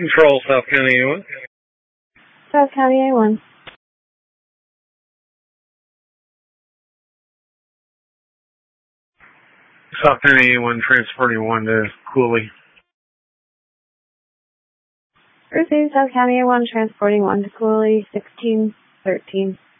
Control, South County A1. South County A1. South County A1 transporting 1 to Cooley. Received, South County A1 transporting 1 to Cooley, 1613.